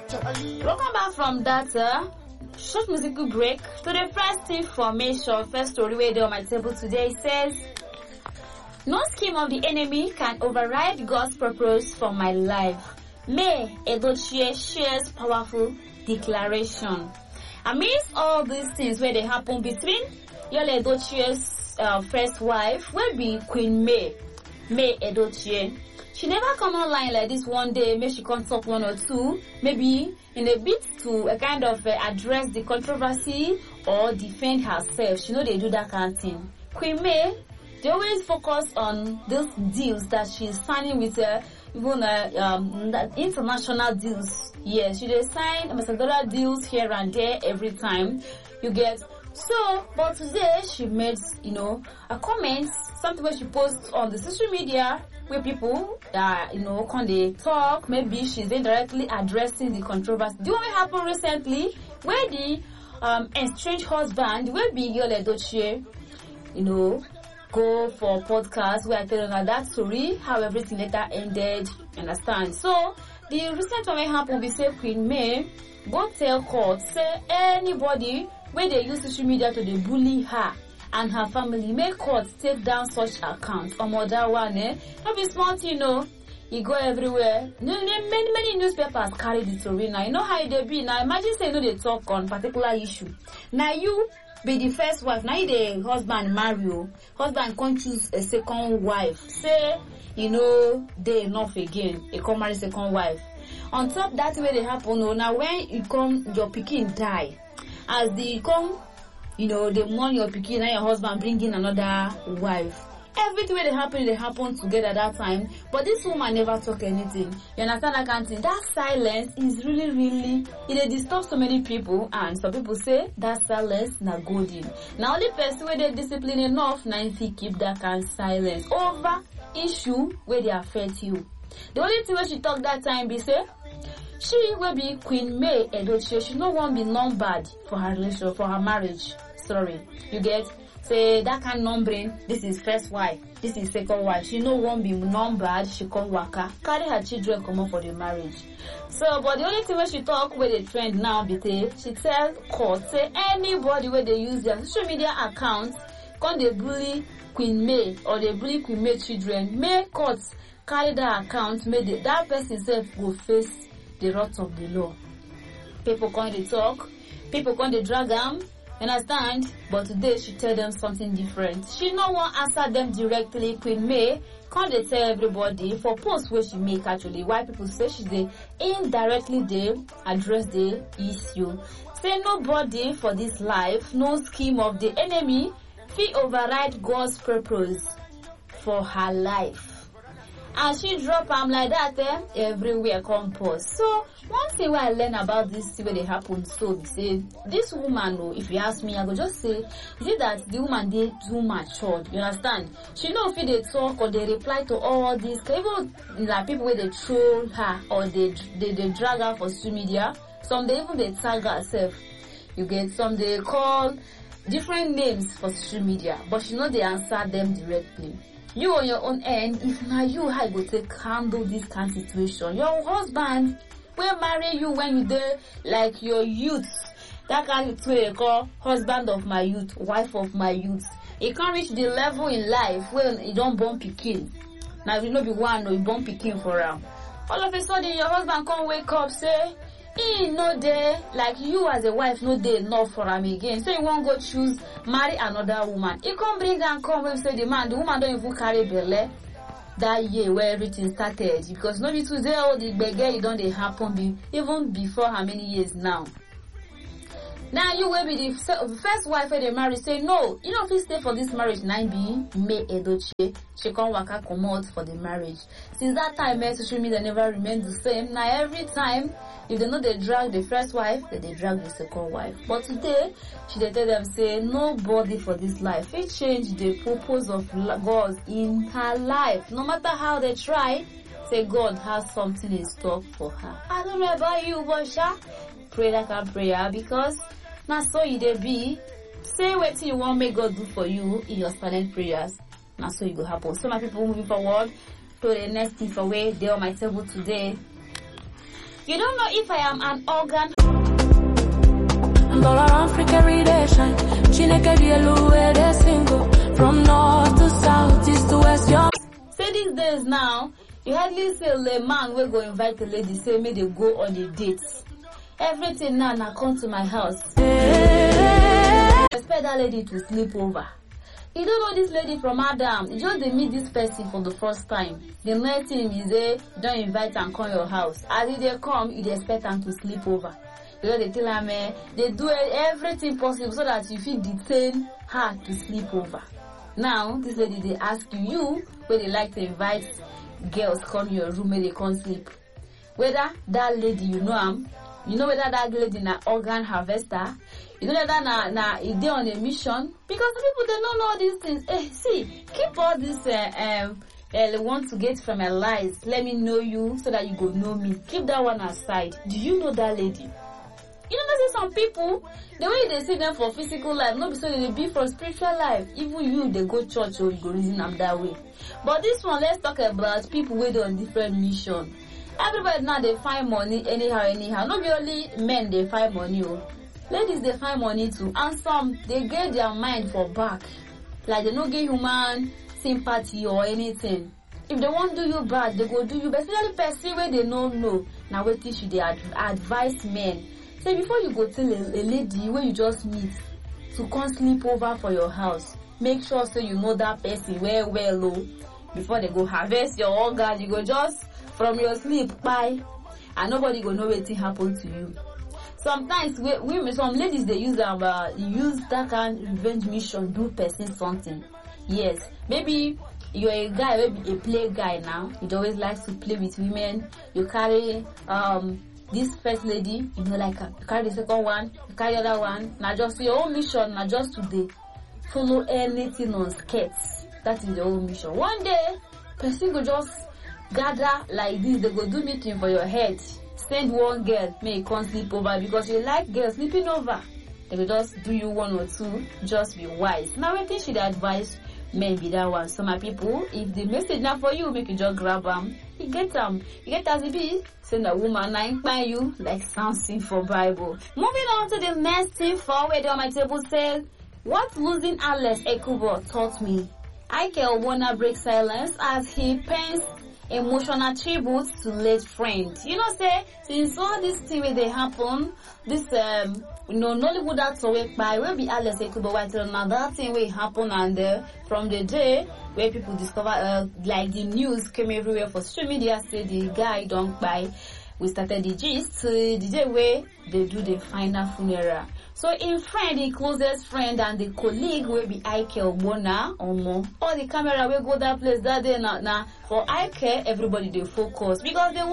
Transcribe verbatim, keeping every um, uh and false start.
Welcome back from that uh, short musical break to the first information, first story where they on my table today says, no scheme of the enemy can override God's purpose for my life. May Edochie shares powerful declaration. Amidst all these things where they happen between Yul Edochie's uh, first wife will be Queen May, May Edochie. She never come online like this one day, maybe she can't talk one or two, maybe in a bit to a kind of uh, address the controversy or defend herself. She know they do that kind of thing. Queen May, they always focus on those deals that she's signing with uh, even uh, um, international deals. Yes, she they sign ambassadorial deals here and there every time you get. So, but today she made, you know, a comment, something where she posts on the social media where people, uh, you know, can they talk, maybe she's indirectly addressing the controversy. Do what happened recently where the um, estranged husband will be Yul Edochie, you know, go for podcast where I tell you that story, how everything later ended, understand. So, the recent one happened, we say Queen May, go tell court, say anybody where they use social media to they bully her and her family, make court take down such accounts. Or more that one, eh? Not be smart, you know. You go everywhere. Many, many newspapers carry the story now. You know how they be. Now imagine say you know they talk on particular issue. Now you be the first wife. Now you the husband marry you. Husband can't choose a second wife. Say, you know, they enough again. He come marry second wife. On top that way they happen. Oh, now when you come, your pikin die. As they come, you know, they mourn your pikin and your husband bring in another wife. Everything they happen, they happen together at that time. But this woman never talk anything. You understand that kind of thing? That silence is really, really, it disturbs so many people. And some people say that silence na golden. Now only person where they discipline enough, now if you keep that kind of silence over issue where they affect you. The only thing where she talk that time be say, she will be Queen May Edochie. She no one be numbered for her relation, for her marriage. Sorry, you get say that kind of numbering. This is first wife. This is second wife. She no one be numbered. She come waka carry her children come up for the marriage. So, but the only thing when she talk where the trend now be say she tell court say anybody where they use their social media accounts come they bully Queen May or they bully Queen May children. May courts carry that account. May the, that person self go face the wrath of the law. People come they talk. People come they drag them. Understand? But today she tell them something different. She no one answer them directly. Queen May can't they tell everybody for post where she make actually why people say she they indirectly they address the issue. Say nobody for this life, no scheme of the enemy fit override God's purpose for her life. And she drop am like that, eh? Everywhere come pause. So one thing where I learn about this thing where they happen so be say this woman, oh, if you ask me, I go just say, is it that the woman they too matured? You understand? She know if they talk or they reply to all this, even like people where they troll her or they they, they drag her for social media. Some they even they tag herself. You get some they call different names for social media, but she know they answer them directly. You on your own end, if now you how you go take handle this kind of situation. Your husband will marry you when you there like your youth. That kind of way call husband of my youth, wife of my youth. It can't reach the level in life where you don't born pikin. Now you know be one or you born pikin for him. All of a sudden your husband can't wake up say, he no day like you as a wife no day enough for him again. So you won't go choose marry another woman. He come bring and come and say the man, the woman don't even carry belly that year where everything started because nobody today all the beggar you don't they happen be even before how many years now. Now you will be the first wife where they marry say no, you know if you stay for this marriage nine be May Edochie, she come waka come out for the marriage. Since that time social media never remained the same. Now every time if they know they drag the first wife, then they drag the second wife. But today, she they tell them say nobody for this life. It changed the purpose of God in her life. No matter how they try, say God has something in store for her. I don't know about you, but sha, pray that kind of prayer because now so you they be. Say what you want make God do for you in your silent prayers. Now so you go happen. So my people moving forward to the next thing for way they on my table today. You don't know if I am an organ. From north to south, east to west, your say these days now, you hardly see a man will go invite a lady, say may they go on a date. Everything now now come to my house. Expect that lady to sleep over. You don't know this lady from Adam. You just they meet this person for the first time. The next thing is they don't invite and come your house. As if they come, you expect them to sleep over. You know they tell them eh, they do everything possible so that you feel detain her to sleep over. Now this lady they ask you, you where they like to invite girls come your room where they can't sleep. Whether that lady you know am, you know whether that lady na organ harvester, you know whether na na is they on a mission, because the people they don't know all these things. Eh, see, keep all this uh, um uh, want to get from my lies. Let me know you so that you go know me. Keep that one aside. Do you know that lady? You know, there's some people, the way they see them for physical life, not so they be for spiritual life. Even you, they go church or you go reason them that way. But this one, let's talk about people with on different mission. Everybody now they find money anyhow, anyhow. Not only men they find money, oh. Ladies they find money too, and some they get their mind for back, like they don't get human sympathy or anything. If they won't do you bad, they go do you. But especially person where they don't know. Now wait till they ad advise men. Say before you go tell a, a lady where you just meet to come sleep over for your house, make sure so you know that person well well oh. Before they go harvest your organ, you go just from your sleep bye, and nobody go know what happened to you. Sometimes we, we some ladies they use um uh, use that kind of revenge mission do person something. Yes, maybe you're a guy, maybe a play guy now. You always like to play with women. You carry um. this first lady, you know, like you carry the second one, you carry the other one. Now just your own mission, now just today, follow anything on skirts. That is your own mission. One day, person go just gather like this. They go do meeting for your head. Send one girl, may you come sleep over because you like girls sleeping over. They will just do you one or two. Just be wise. Now, I think should advise men be that one. So my people, if the message now for you, make you just grab them. You get them. You get as it be. Send a woman nine by you like something for Bible. Moving on to the next thing forward on my table says, what losing Alex Ekubo taught me. Ike Ogbonna breaks silence as he pens emotional tribute to late friend. You know, say since all this thing where they happen, this um you know Nollywood actor work by will be Alex Ekubo white now that thing will happen, and uh, from the day where people discover uh, like the news came everywhere for social media say the guy don't buy. We started the gist uh, the day where they do the final funeral. So in friend, the closest friend and the colleague will be Ike Ogbonna or more. All the camera will go that place that day now. Now for Ike, everybody they focus because they